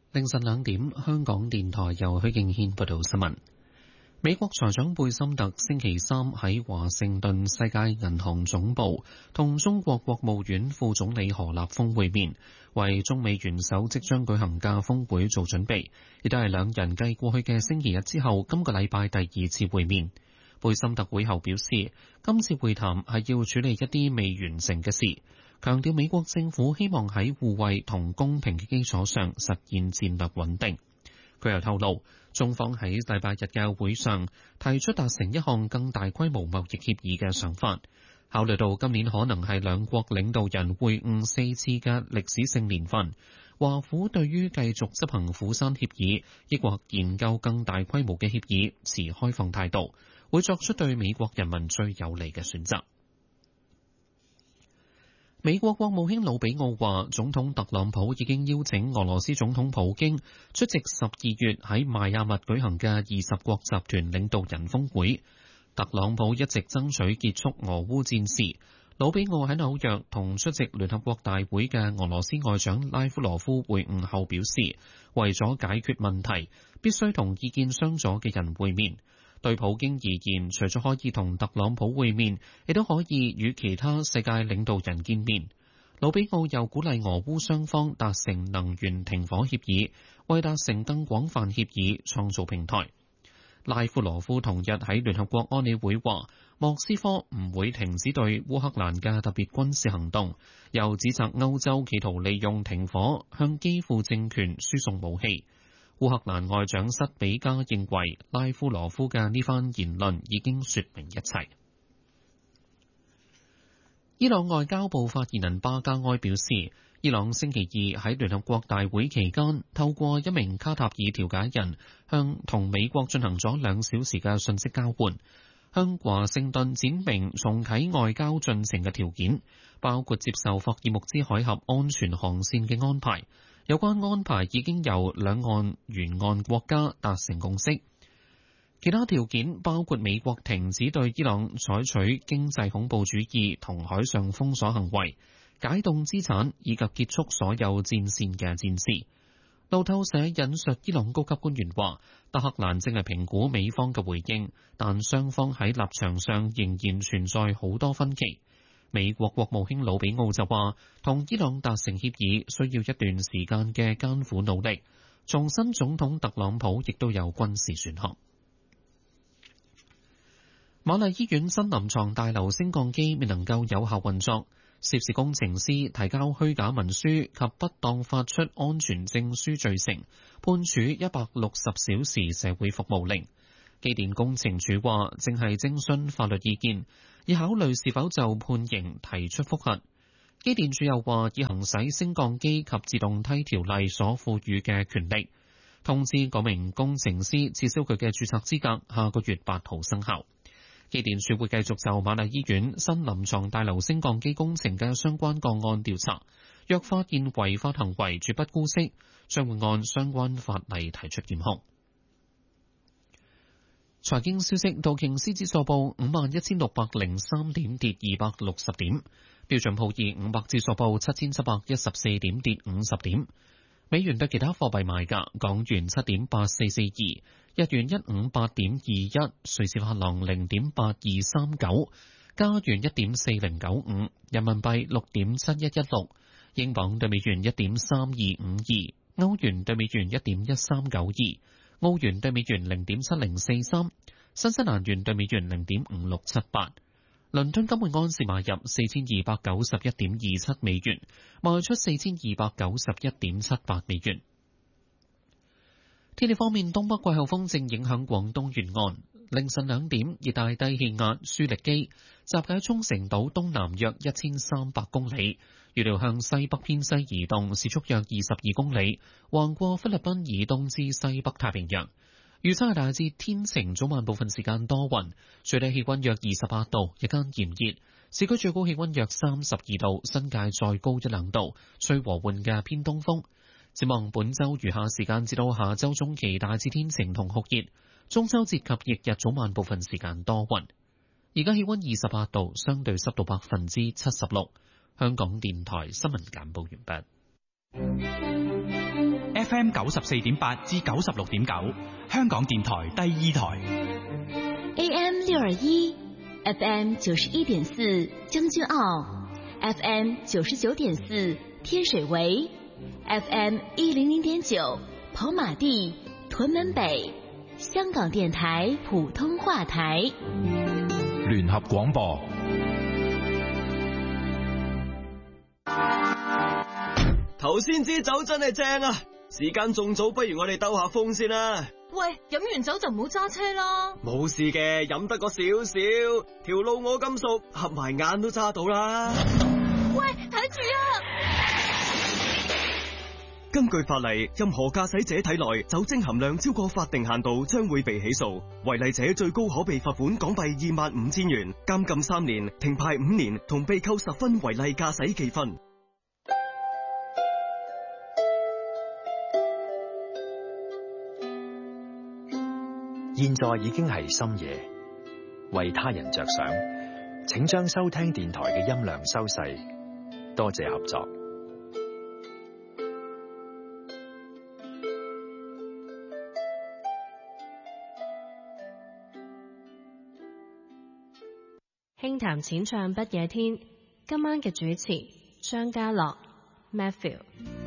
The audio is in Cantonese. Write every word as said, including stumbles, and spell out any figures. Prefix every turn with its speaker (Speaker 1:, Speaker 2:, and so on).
Speaker 1: 凌晨兩點，香港電台由許敬軒報道新聞。美國財長貝森特星期三喺華盛頓世界銀行總部同中國國務院副總理何立峰會面，為中美元首即將舉行嘅峰會做準備，亦都係兩人繼過去嘅星期日之後，今個禮拜第二次會面。貝森特會後表示，今次會談係要處理一啲未完成嘅事，強調美國政府希望喺互惠同公平嘅基礎上實現戰略穩定。佢又透露，中方喺禮拜日嘅會上提出達成一項更大規模貿易協議嘅想法，考慮到今年可能係兩國領導人會晤四次嘅歷史性年份，華府對於繼續執行釜山協議，抑或研究更大規模嘅協議持開放態度，會作出對美國人民最有利嘅選擇。美國國務卿魯比奧話，總統特朗普已經邀請俄羅斯總統普京出席十二月喺邁阿密舉行嘅二十國集團領導人峰會。特朗普一直爭取結束俄烏戰事。魯比奧喺紐約同出席聯合國大會嘅俄羅斯外長拉夫羅夫會晤後表示，為咗解決問題，必須同意見相左嘅人會面。對普京而言，除咗可以同特朗普會面，亦都可以與其他世界領導人見面。魯比奧又鼓勵俄烏雙方達成能源停火協議，為達成更廣泛協議創造平台。拉夫羅夫同日喺聯合國安理會話，莫斯科唔會停止對烏克蘭嘅特別軍事行動，又指責歐洲企圖利用停火向基輔政權輸送武器。烏克蘭外長塞比加認為，拉夫羅夫嘅呢番言論已經說明一切。伊朗外交部發言人巴加埃表示，伊朗星期二喺聯合國大會期間，透過一名卡塔爾調解人向同美國進行咗兩小時嘅信息交換，向華盛頓展明重啟外交進程嘅條件，包括接受霍爾木茲海峽安全航線嘅安排。有關安排已經由兩岸沿岸國家達成共識，其他條件包括美國停止對伊朗採取經濟恐怖主義同海上封鎖行為，解凍資產以及結束所有戰線嘅戰事。路透社引述伊朗高級官員話，德黑蘭正係評估美方嘅回應，但雙方喺立場上仍然存在好多分歧。美國國務卿魯比奧就話，同伊朗達成協議需要一段時間嘅艱苦努力。重申總統特朗普亦都有軍事選項。瑪麗醫院新臨床大樓升降機未能夠有效運作，涉事工程師提交虛假文書及不當發出安全證書罪成，判處一百六十小時社會服務令。機電工程署話，正係徵詢法律意見，以考慮是否就判刑提出覆核。機電署又話，以行使升降機及自動梯條例所賦予嘅權力，通知嗰名工程師撤銷佢嘅註冊資格，下個月八號生效。機電署會繼續就瑪麗醫院新臨床大樓升降機工程嘅相關個案調查，若發現違法行為，絕不姑息，將會按相關法例提出檢控。財經消息，道瓊斯指數報五萬一千六百零三點，跌二百六十點；標準普爾五百指數報七千七百一十四點，跌五十點。美元對其他貨幣賣價：港元七點八四四二，日元一五八點二一，瑞士法郎零點八二三九，加元一點四零九五，人民幣六點七一一六，英鎊對美元一點三二五二，歐元對美元一點一三九二，澳元對美元零點七零四三，新西蘭元對美元零點五六七八。倫敦金每安士買入四千二百九十一點二七美元，賣出四千二百九十一點七八美元。天氣方面，東北季候風正影響廣東沿岸。凌晨兩點，熱帶低氣壓舒力基集結喺沖繩島東南約一千三百公里，預料向西北偏西移動，時速約二十二公里，橫過菲律賓以東至西北太平洋。預測係大致天晴，早晚部分時間多雲，最低氣溫約二十八度，日間炎熱，市區最高氣溫約三十二度，新界再高一兩度，吹和緩嘅偏東風。展望本週餘下時間至到下週中期，大致天晴同酷熱，中秋節及翌日早晚部分時間多雲。而家氣溫二十八度，相對濕度百分之七十六。香港電台新聞簡報完畢。
Speaker 2: F M 九十四點八至九十六點九，香港電台第二台。
Speaker 3: A M 六二一，F M 九十一點四將軍澳 ，F M 九十九點四天水圍 ，F M 一零零點九跑馬地、屯門北，香港電台普通話台。
Speaker 4: 聯合廣播。
Speaker 5: 頭先支酒真係正啊！時間仲早，不如我哋兜下風先啦。
Speaker 6: 喂，飲完酒就唔好揸車啦。
Speaker 5: 冇事嘅，飲得個少少，條路我咁熟，合埋眼都揸到啦。
Speaker 6: 喂，睇住啊！
Speaker 5: 根據法例，任何駕駛者體內酒精含量超過法定限度，將會被起訴。違例者最高可被罰款港幣二萬五千元、監禁三年、停牌五年，同被扣十分違例駕駛記分。
Speaker 7: 現在已經係深夜，為他人着想，請將收聽電台嘅音量收細，多謝合作。
Speaker 8: 輕談淺唱不夜天，今晚嘅主持張家樂 Matthew。